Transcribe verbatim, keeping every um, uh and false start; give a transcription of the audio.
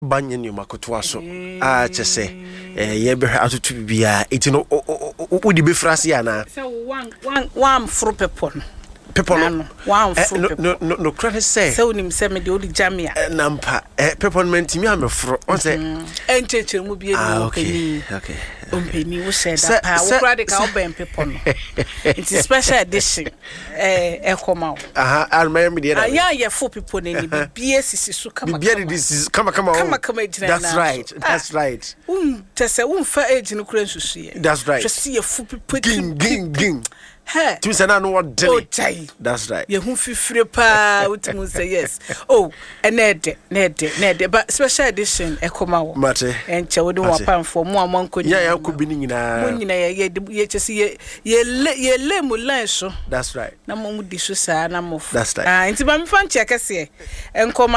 banye ni makotoa so a chese eh ye be atutu bibia eti no odi be frase ana so one one one fro pepon pepon one fro no no no credit say so nim say me de odi jamia nampa eh pepon mentimi amefro on say encheche mu bie ni okay okay ompeni wo say that pa wo kra de ka oben pepon it's a special edition eh e koma aha almaya me de aya ye fo pepon ni bibie sisi so kama bibie this is kama kama kama kama that's right that's right um tese um fa age ni kura nsusu ye that's right just see ye fo pepon ging ging ging hey tu say na no what day that's right ye hu fifire pa utumu say yes oh enede nede nede but special edition e koma wo mate enche wo de wo pamfo mo amanko ya ya ko bi ni nyina mo nyina ye ye chesi ye ye ye le mu lan so that's right na mo mu di so sa na mo that's right ah nti ba mfa nche kese e nkoma